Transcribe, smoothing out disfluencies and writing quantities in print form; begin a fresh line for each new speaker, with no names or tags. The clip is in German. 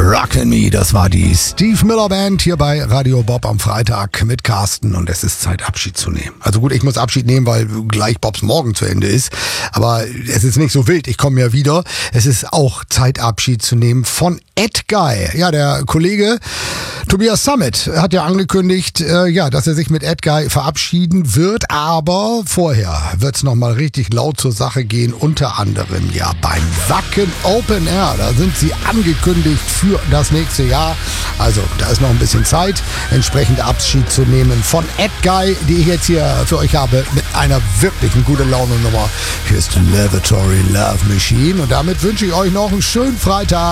Rockin' Me, das war die Steve Miller Band hier bei Radio Bob am Freitag mit Carsten und es ist Zeit, Abschied zu nehmen. Also gut, ich muss Abschied nehmen, weil gleich Bobs Morgen zu Ende ist, aber es ist nicht so wild, ich komme ja wieder. Es ist auch Zeit, Abschied zu nehmen von Ed Guy. Ja, der Kollege Tobias Sammet hat ja angekündigt, dass er sich mit Ed Guy verabschieden wird, aber vorher wird's noch mal richtig laut zur Sache gehen, unter anderem ja beim Wacken Open Air. Da sind sie angekündigt für das nächste Jahr. Also, da ist noch ein bisschen Zeit, entsprechend Abschied zu nehmen von Ed Guy, die ich jetzt hier für euch habe, mit einer wirklichen gute Laune Nummer. Hier ist Lavatory Love Machine und damit wünsche ich euch noch einen schönen Freitag.